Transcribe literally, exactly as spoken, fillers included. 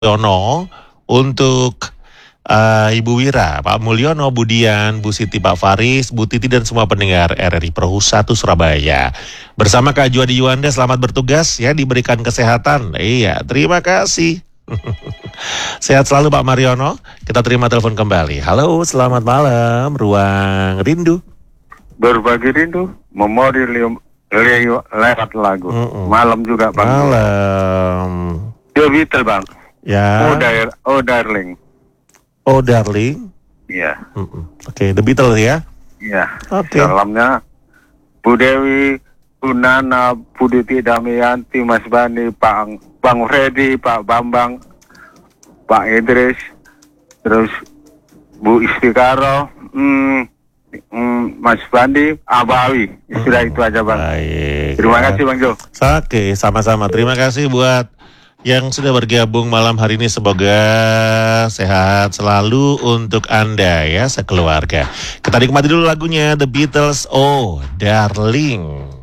Mulyono, untuk uh, Ibu Wira, Pak Mulyono, Bu Dian, Bu Siti, Pak Faris, Bu Titi, dan semua pendengar R R I Pro satu Surabaya. Bersama Kak Juwadi Yuanda, selamat bertugas ya, diberikan kesehatan. Iya, terima kasih. Sehat selalu Pak Mariono. Kita terima telepon kembali. Halo, selamat malam, Ruang Rindu. Berbagi rindu, memori Leo, Leo lewat lagu. Mm-mm. Malam juga Bang. Malam. The Beatles Bang. Ya. Oh, dar oh darling. Oh darling. Iya. Oke, okay, The Beatles ya. Iya. Oke. Okay. Salamnya Bu Dewi, Bu Nana, Bu Diti Damianti, Mas Bani, Pak Bang Freddy, Pak Bambang, Pak Idris, terus Bu Istikaro, hmm, hmm, Mas Bandi, Abawi. Sudah hmm, itu aja Bang. Baik. Terima ya. kasih Bang Jo. Oke, sama-sama. Terima kasih buat yang sudah bergabung malam hari ini. Semoga sehat selalu untuk Anda ya, sekeluarga. Kita nikmati dulu lagunya The Beatles, Oh Darling.